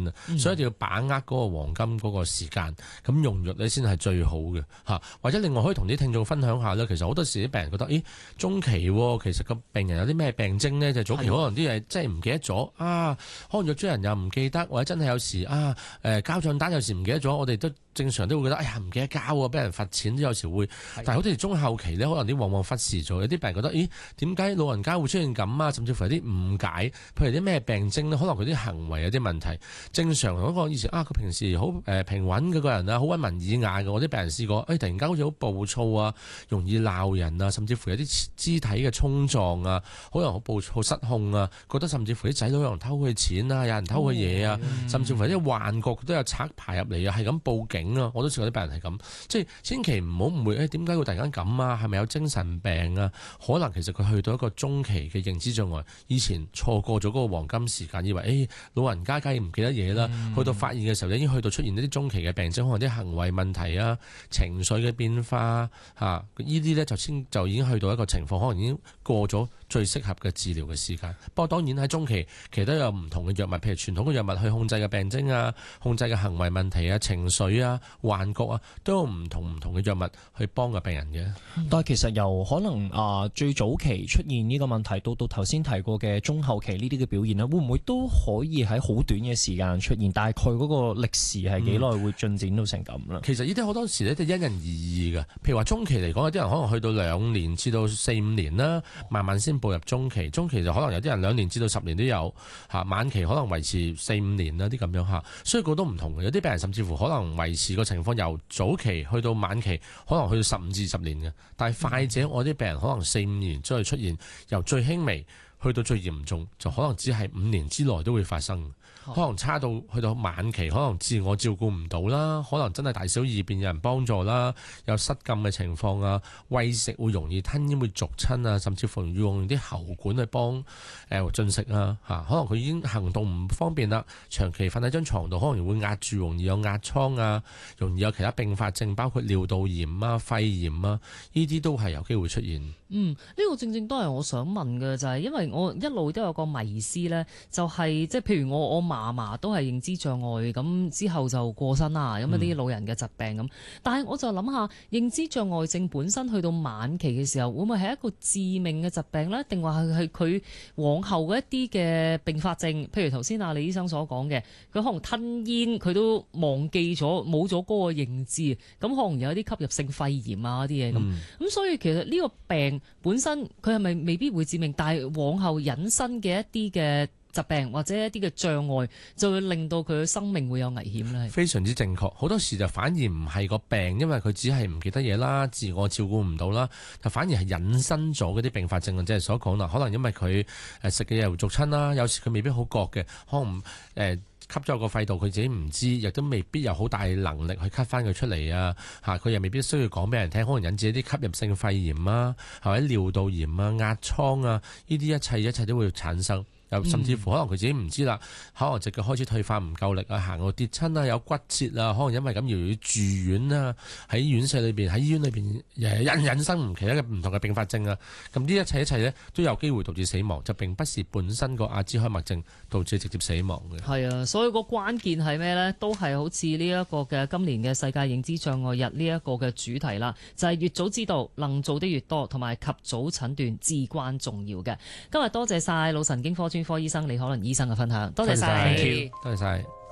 緊啊，所以一定要把握嗰個黃金嗰個時間，咁用藥咧先係最好嘅嚇。或者另外可以同啲聽眾分享下咧，其實好多時啲病人覺得，咦，中期其實個病人有啲咩病徵咧？就早期可能啲嘢真係唔記得咗啊，可能約咗人又唔記得，或者真係有時交帳單有時唔記得咗，我哋都正常都會覺得，哎呀唔記得交啊，俾人罰錢都有時會。但係好似中後期咧，可能啲往往忽視咗，有啲病人覺得，咦，點解老人家會出現咁啊？甚至乎有啲誤解，譬如啲咩病徵咧，可能佢啲行為有啲問題。正常嗰個以前佢平時好平穩嘅個人啊，好溫文爾雅嘅，我啲病人試過，突然間好似好暴躁啊，容易鬧人啊，甚至乎有啲肢體嘅衝撞啊，可能好暴躁失控啊，覺得甚至乎啲仔女有人偷佢錢啊，有人偷佢嘢啊，甚至乎有啲幻覺都有賊爬入嚟啊，係咁報警啊，我都試過啲病人係咁，即係千祈唔好誤會，點解會突然間咁啊？係咪有精神病啊？可能其實佢去到一個中期嘅認知障礙，以前錯過咗嗰個黃金時間，以為老人家梗係唔記得嘢啦，去到發現嘅時候已經去到出現一啲中期嘅病徵，可能啲行為問題啊、情緒嘅變化呢啲咧就已經去到一個情況，可能已經過咗最適合嘅治療嘅時間。不過當然喺中期，其實都有唔同嘅藥物，譬如傳統嘅藥物去控制嘅病徵啊、控制嘅行為問題啊、情緒啊、幻覺啊，都有唔同嘅藥物去幫個病人嘅。 但係其實由可能最早期出現呢個問題，到頭先提過嘅中後期呢啲嘅表現咧，會唔會都可以喺好短嘅時間出現？大概嗰個歷時係幾耐會進展到成咁咧？ 其實呢啲好多時咧都因人而異嘅。譬如話中期嚟講，有啲人可能去到2年至到4、5年啦，慢慢先步入中期。中期就可能有啲人2年至到10年都有嚇，晚期可能維持4、5年啦啲咁樣嚇。所以個都唔同嘅。有啲病人甚至乎可能維持個情況由早期去到晚期，可能去到15至20年嘅。但係快者我啲病人可能4、5年再出現，由最輕微去到最嚴重，就可能只係5年之內都會發生。可能差到去到晚期，可能自我照顧唔到啦，可能真係大小二便有人幫助啦，有失禁嘅情況啊，餵食會容易吞咽會逐親啊，甚至乎要用啲喉管去幫進食啊嚇，可能佢已經行動唔方便啦，長期瞓喺張床度，可能會壓住，容易有壓瘡啊，容易有其他併發症，包括尿道炎啊、肺炎啊，呢啲都係有機會出現。 呢個正正都係我想問嘅，就係因為我一路都有個迷思呢，就係即係譬如我嫲嫲都係認知障礙，咁之後就過身啦，咁一啲老人嘅疾病咁。但係我就諗下，認知障礙症本身去到晚期嘅時候，會唔會係一個致命嘅疾病呢？定話係佢往後嘅一啲嘅併發症？譬如頭先李醫生所講嘅，佢可能吞煙，佢都忘記咗，冇咗嗰個認知，咁可能有啲吸入性肺炎啊啲嘢咁。咁所以其實呢個病本身佢係咪未必會致命，但係往後引申嘅一啲嘅疾病或者一啲嘅障礙，就會令到佢嘅生命會有危險咧。 非常之正確，好多時就反而唔係個病，因為佢只係唔記得嘢啦，自我照顧唔到啦，就反而係引申咗嗰啲併發症，即係所講啦。可能因為佢食嘅嘢會逐親啦，有時佢未必好覺嘅，可能吸咗個肺度，佢自己唔知，亦都未必有好大能力去吸翻佢出嚟啊！佢又未必需要講俾人聽，可能引致一啲吸入性肺炎啊，或者尿道炎啊、壓瘡啊，呢啲一切都會產生。甚至乎可能佢自己唔知啦，可能隻腳開始退化唔夠力啊，行路跌親啊，有骨折啊，可能因為咁要住院啊，喺院舍裏邊、喺醫院裏邊引申唔其他嘅唔同嘅併發症啊，咁呢一切咧都有機會導致死亡，就並不是本身個阿茲海默症導致直接死亡嘅。 係啊，所以個關鍵係咩呢？都係好似呢一個嘅今年嘅世界認知障礙日呢一個嘅主題啦，就係越早知道能做得越多，同埋及早診斷至關重要嘅。今日多謝晒腦神經科專科醫生李可麟醫生嘅分享，多謝晒， 多謝晒。